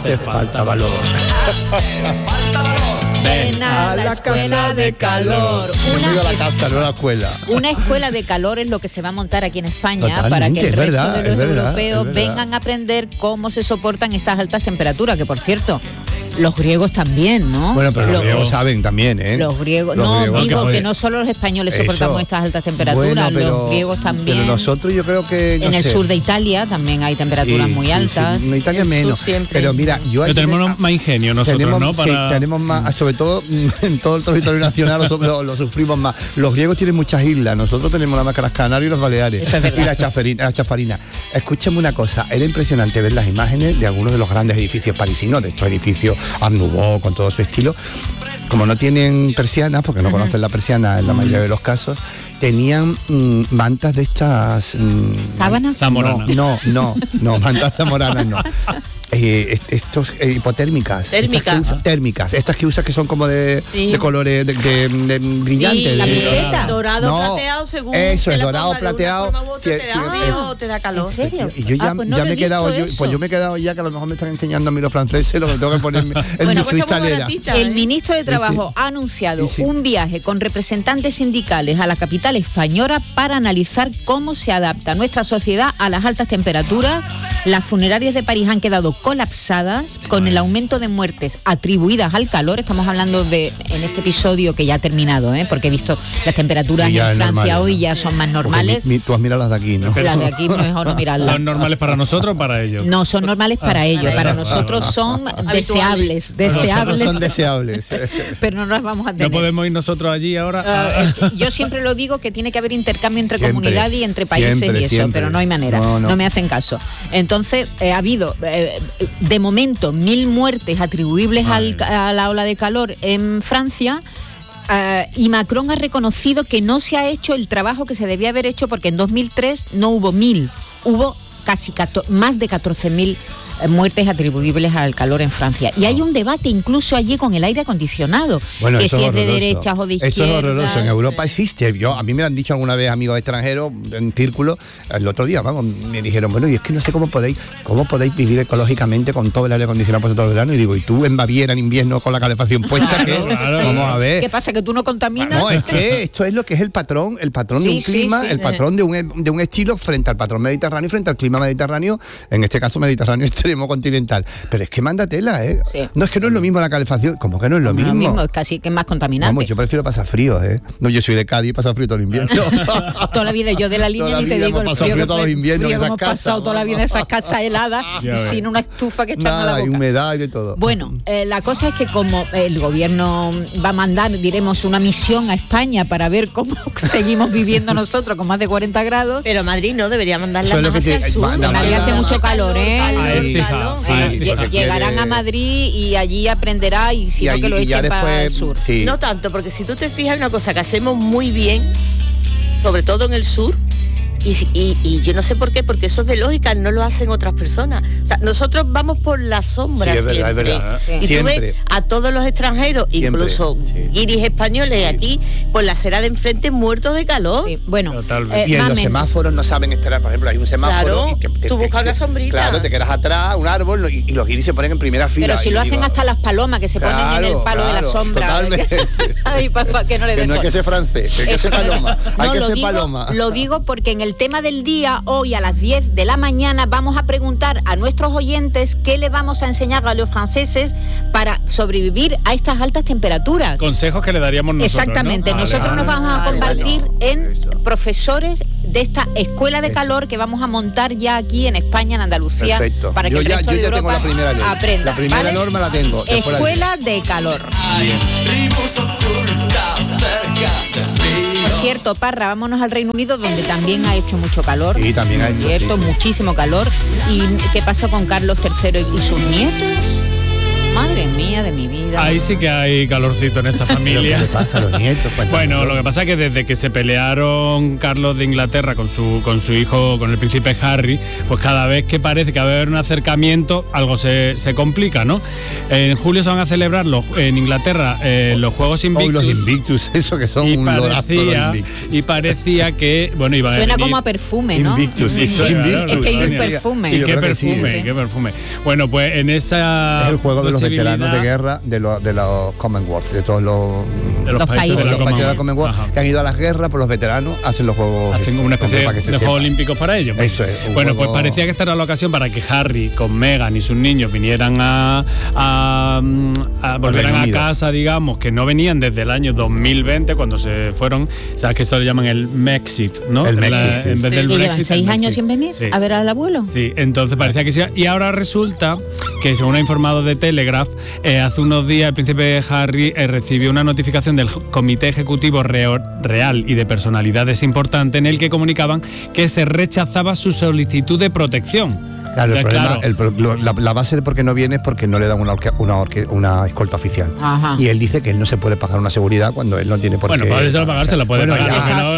hace falta valor. Ven a la escuela de calor. Bienvenido a la casa, no a la escuela. Una escuela de calor es lo que se va a montar aquí en España. Totalmente, para que el resto de los europeos es verdad. vengan a aprender cómo se soportan estas altas temperaturas, que por cierto, los griegos también, ¿no? Bueno, pero los griegos saben también, ¿eh? Los griegos, digo que no solo los españoles soportamos estas altas temperaturas, los griegos también. Pero nosotros yo creo que en el sur de Italia también hay temperaturas muy altas. En Italia menos. Pero mira, pero tenemos más ingenio nosotros, ¿no? Sí, tenemos más, sobre todo en todo el territorio nacional lo sufrimos más. Los griegos tienen muchas islas, nosotros tenemos nada más que las Canarias y los Baleares. Eso es verdad. Y la chafarina. Escúchame una cosa, era impresionante ver las imágenes de algunos de los grandes edificios parisinos, de estos edificios Art Nouveau, con todo su estilo. Como no tienen persianas, porque no conocen la persiana en la mayoría de los casos, tenían mantas de estas... ¿Sábanas? Zamoranas. No, mantas zamoranas no. Estos hipotérmicas. Térmicas. Estas que usas que son como de colores de brillantes. La camiseta. Dorado, plateado, según. Eso es, dorado, plateado. Te da frío o te da calor. ¿En serio? Y yo ya, pues no ya lo me he he quedado, visto yo me he quedado ya que a lo mejor me están enseñando a mí los franceses lo que tengo que ponerme en mis cristaleras. El ministro de Trabajo ha anunciado un viaje con representantes sindicales a la capital española para analizar cómo se adapta nuestra sociedad a las altas temperaturas. Las funerarias de París han quedado colapsadas con el aumento de muertes atribuidas al calor. Estamos hablando en este episodio que ya ha terminado, porque he visto las temperaturas en Francia normal, hoy ya son más normales. Tú has mirado las de aquí, ¿no? Las de aquí mejor no mirarlas. ¿Son normales para nosotros o para ellos? No, son normales para ellos. Para nosotros son deseables. Nosotros son deseables. Pero no nos vamos a tener. ¿No podemos ir nosotros allí ahora? Yo siempre lo digo que tiene que haber intercambio entre comunidad y entre países y eso, pero no hay manera. No me hacen caso. Entonces, ha habido de momento 1.000 muertes atribuibles a la ola de calor en Francia. Y Macron ha reconocido que no se ha hecho el trabajo que se debía haber hecho, porque en 2003 no hubo 1.000, hubo casi más de 14.000 muertes atribuibles al calor en Francia. Y hay un debate incluso allí con el aire acondicionado, bueno, que si es horroroso. de derechas o de izquierdas. Eso es horroroso. En Europa existe. A mí me lo han dicho alguna vez amigos extranjeros en círculo. El otro día, me dijeron, bueno, y es que no sé cómo podéis vivir ecológicamente con todo el aire acondicionado por todo el verano. Y digo, ¿y tú en Baviera en invierno con la calefacción puesta? Claro. Vamos a ver. ¿Qué pasa, que tú no contaminas? No, es que esto es lo que es el patrón de un clima, el patrón de un estilo frente al patrón mediterráneo y frente al clima mediterráneo, en este caso mediterráneo extremo continental. Pero es que manda tela, ¿eh? Sí. No, es que no es lo mismo la calefacción. ¿Cómo que no es lo mismo? Es casi que es más contaminante. Vamos, yo prefiero pasar frío, ¿eh? No, yo soy de Cádiz y paso frío todo el invierno. Toda la vida yo de la línea ni te digo el frío todos los inviernos en esas hemos casas. pasado toda la vida en esas casas heladas sin una estufa que echarme a la boca. Hay humedad y de todo. Bueno, la cosa es que como el gobierno va a mandar, diremos, una misión a España para ver cómo seguimos viviendo nosotros con más de 40 grados. Pero Madrid no debería mandarla más hacia el sur. Madrid hace mucho calor, Llegarán quiere... a Madrid y allí aprenderá y si no que lo echen para el sur. Sí. No tanto, porque si tú te fijas, una cosa que hacemos muy bien, sobre todo en el sur, y yo no sé por qué, porque eso es de lógica, no lo hacen otras personas. O sea, nosotros vamos por la sombra siempre. Es verdad. Y siempre. Tú ves a todos los extranjeros, siempre. Incluso guiris españoles aquí, por la acera de enfrente muertos de calor. Sí. Bueno, y en los semáforos no saben esperar. Por ejemplo, hay un semáforo. Claro, tú buscas una sombrita. Claro, te quedas atrás, un árbol, y los guiris se ponen en primera fila. Pero si lo hacen hasta las palomas, que se ponen en el palo de la sombra. Totalmente. Ay, que no le que no hay que ser francés, que hay que ser paloma. Hay que ser paloma. Lo digo porque en el tema del día, hoy a las 10 de la mañana, vamos a preguntar a nuestros oyentes qué le vamos a enseñar a los franceses para sobrevivir a estas altas temperaturas. Consejos que le daríamos nosotros. Exactamente, ¿no? Nosotros nos vamos a convertir en profesores de esta escuela de calor que vamos a montar ya aquí en España, en Andalucía. Perfecto. Para que el resto de Europa tengo la primera aprenda. La primera norma la tengo. Escuela de calor. Por cierto, Parra, vámonos al Reino Unido, donde también ha hecho mucho calor. Sí, también hay muchísimo calor. ¿Y qué pasó con Carlos III y sus nietos? Madre mía de mi vida. Ahí sí que hay calorcito en esa familia. ¿Qué le pasa a los nietos? Bueno, lo que pasa es que desde que se pelearon Carlos de Inglaterra con su hijo, con el príncipe Harry, pues cada vez que parece que va a haber un acercamiento, algo se complica, ¿no? En julio se van a celebrar en Inglaterra los Juegos Invictus. Los Invictus, eso que son un lorazo de Invictus. Y parecía que, bueno, iba a Suena venir, como a perfume, ¿no? Invictus, sí, Invictus. Es que hay un perfume. Sí, qué perfume. Bueno, pues en esa... Es el juego de los veteranos de guerra de los Commonwealth, de todos los países de la Commonwealth. Ajá. Que han ido a las guerras, pues los veteranos hacen los juegos. Hacen una especie de Juegos Olímpicos para ellos. Pues. Eso es. Bueno, pues parecía que esta era la ocasión para que Harry con Meghan y sus niños vinieran volvieran a casa, digamos, que no venían desde el año 2020 cuando se fueron. Sabes que esto lo llaman el Mexit, ¿no? El Mexit. En vez del Brexit. 6 años sin venir a ver al abuelo. Sí, entonces parecía que sí. Y ahora resulta que, según ha informado de Telegraph, hace unos días el príncipe Harry recibió una notificación del Comité Ejecutivo Real y de Personalidades Importantes en el que comunicaban que se rechazaba su solicitud de protección. Claro, el problema, la base de por qué no viene es porque no le dan una escolta oficial. Ajá. Y él dice que él no se puede pagar una seguridad cuando él no tiene por qué. Bueno, puede ser pagar, se la puede pagar.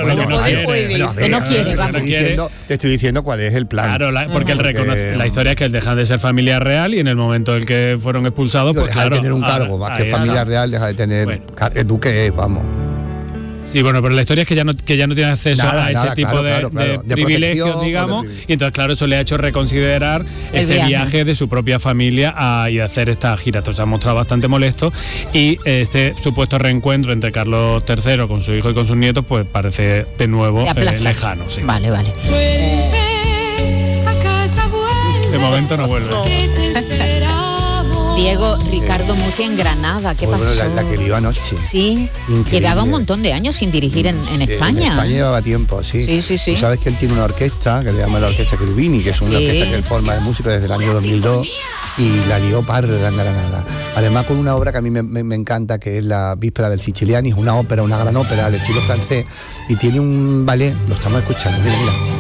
Te estoy diciendo cuál es el plan. Claro, porque él reconoce. La historia es que él deja de ser familia real y en el momento en que fueron expulsados, pues deja de tener un cargo, más que familia real, deja de tener duque, vamos. Sí, bueno, pero la historia es que ya no tiene acceso a ese tipo de privilegios, digamos, y entonces, claro, eso le ha hecho reconsiderar ese viaje de su propia familia y hacer esta gira. Entonces se ha mostrado bastante molesto y este supuesto reencuentro entre Carlos III con su hijo y con sus nietos, pues parece de nuevo lejano. Sí. Vale. De momento no vuelve. Diego, Ricardo Muti en Granada, ¿qué pasó? Bueno, la que vio anoche. Sí, llevaba un montón de años sin dirigir en España. En España llevaba tiempo, sí. Sí. Tú sabes que él tiene una orquesta que le llama la Orquesta Cherubini, que es una orquesta que él forma de música desde el año 2002 y la lió parda en Granada. Además con una obra que a mí me encanta, que es la Víspera del Siciliani, es una ópera, una gran ópera al estilo francés y tiene un ballet, lo estamos escuchando, mira.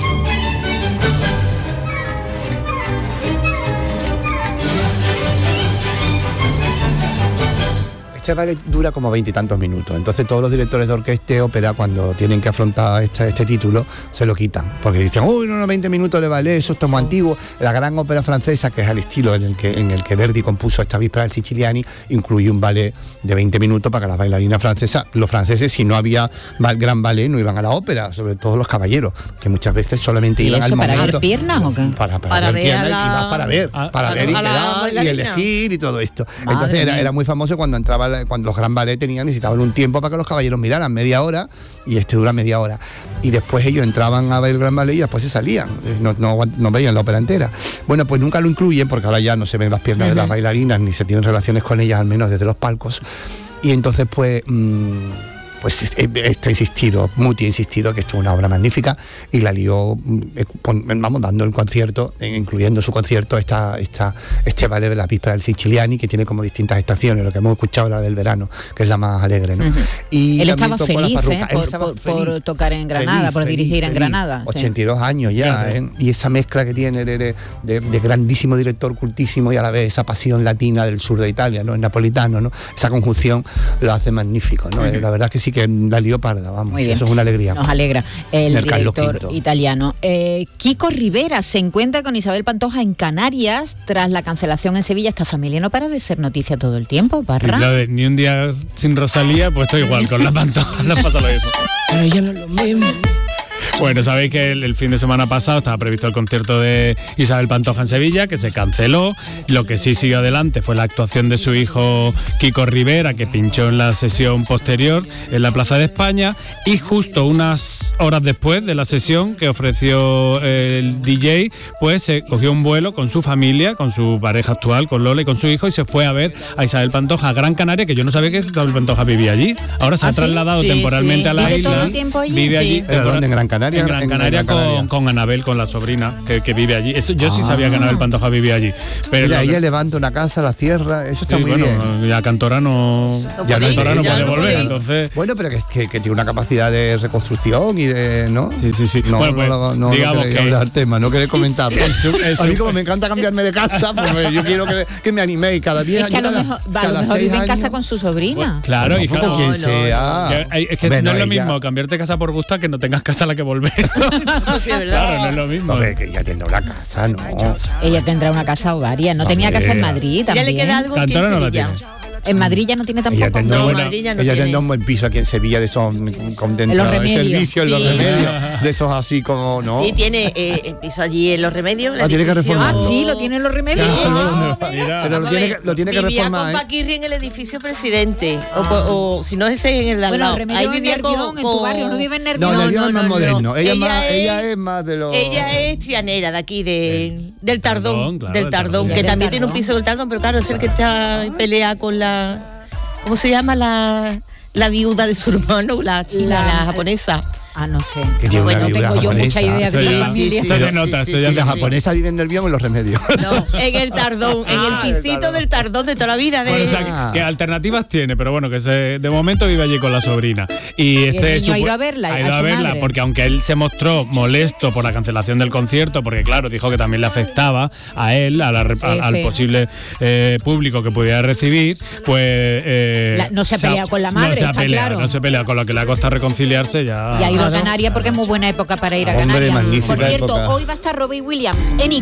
Este ballet dura como 20 y tantos minutos, entonces todos los directores de orquesta y ópera, cuando tienen que afrontar este título, se lo quitan, porque dicen, uy, no, 20 minutos de ballet, eso está muy antiguo. La gran ópera francesa, que es el estilo en el que Verdi compuso esta Víspera del Siciliani, incluye un ballet de 20 minutos para que las bailarinas francesas, los franceses, si no había gran ballet, no iban a la ópera, sobre todo los caballeros, que muchas veces solamente iban al momento. ¿Para ver piernas o qué? Para ver piernas, para ver y elegir y todo esto. Entonces era muy famoso cuando los gran ballet necesitaban un tiempo para que los caballeros miraran, media hora, y dura media hora. Y después ellos entraban a ver el gran ballet y después se salían, no veían la ópera entera. Bueno, pues nunca lo incluyen porque ahora ya no se ven las piernas de las bailarinas ni se tienen relaciones con ellas, al menos desde los palcos. Y entonces pues Muti ha insistido que esto es una obra magnífica y la lió, dando el concierto, incluyendo su concierto, este ballet de la Víspera del Siciliani, que tiene como distintas estaciones, lo que hemos escuchado, la del verano, que es la más alegre, ¿no? Y él estaba feliz, por tocar en Granada, por dirigir en Granada. 82 años ya, y esa mezcla que tiene de grandísimo director, cultísimo, y a la vez esa pasión latina del sur de Italia, ¿no? El napolitano, ¿no? Esa conjunción lo hace magnífico, ¿no? La verdad que sí, que la lió parda, vamos. Eso es una alegría. Nos alegra. El director italiano. Kiko Rivera se encuentra con Isabel Pantoja en Canarias tras la cancelación en Sevilla. Esta familia no para de ser noticia todo el tiempo, Parra. Sí, ni un día sin Rosalía, pues estoy igual, con la Pantoja no pasa lo mismo. Pero ya no es lo mismo. Bueno, sabéis que el fin de semana pasado estaba previsto el concierto de Isabel Pantoja en Sevilla, que se canceló. Lo que sí siguió adelante fue la actuación de su hijo Kiko Rivera, que pinchó en la sesión posterior en la Plaza de España, y justo unas horas después de la sesión que ofreció el DJ, pues se cogió un vuelo con su familia, con su pareja actual, con Lola y con su hijo, y se fue a ver a Isabel Pantoja a Gran Canaria, que yo no sabía que Isabel Pantoja vivía allí. Ahora se ha trasladado temporalmente a la isla. ¿Vive vive allí. ¿Pero dónde? ¿En Gran Canaria. En Gran Canaria con Anabel, con la sobrina que vive allí. Yo sí sabía que Anabel Pantoja vivía allí. Pero ella levanta una casa, la cierra, eso está muy bien. Ya Cantora no puede volver, entonces. Bueno, pero que tiene una capacidad de reconstrucción y de, ¿no? Sí. No, bueno, pues, no digamos que hablar tema, no querés comentarlo. A mí como me encanta cambiarme de casa, pues yo quiero que me animéis cada 10 años. Es que a lo mejor vive en casa con su sobrina. Pues, claro, y claro, quien sea. Es que no es lo mismo cambiarte de casa por gusto que no tengas casa a la que volver. Sí, es verdad. Claro, no es lo mismo. Hombre, que ella tendrá una casa, ¿no? Ella tendrá una casa o varias. No tenía casa en Madrid también. Ya le queda algo Cantora no la tiene. En Madrid ya no tiene tampoco. Ella tendrá un buen piso aquí en Sevilla de esos con dentro de servicio, en los remedios, de esos así como, ¿no? Sí, tiene el piso allí en Los Remedios. Tiene que reformar. Sí, lo tiene en Los Remedios. Pero lo tiene que reformar. Vivía con Paquirri en el edificio Presidente. O si no, ese en el de al lado. Ahí vivía en tu barrio, no vive en Nervión. No, Nervión es más moderno. Ella es más de los... Ella es trianera de aquí, del Tardón. Claro, del Tardón, que también tiene un piso del Tardón, pero claro, es el que está en pelea con la... ¿Cómo se llama la viuda de su hermano, la china, la japonesa? No sé. Que tiene una viuda tengo yo japonesa. mucha idea de esa familia. Estoy la japonesa vive en Nervión o en Los Remedios. No, en el Tardón, en el pisito del Tardón de toda la vida. Bueno, o sea, que alternativas tiene, pero bueno, que de momento vive allí con la sobrina. Y el niño ha ido a verla. Ha ido a verla porque aunque él se mostró molesto por la cancelación del concierto, porque claro, dijo que también le afectaba a él, al posible público que pudiera recibir, pues... no se ha peleado con la madre, no se pelea, con lo que le ha costado reconciliarse ya... Y ha ido a Canarias porque es muy buena época para ir a Canarias. Magnífica Por cierto, época. hoy va a estar Robbie Williams en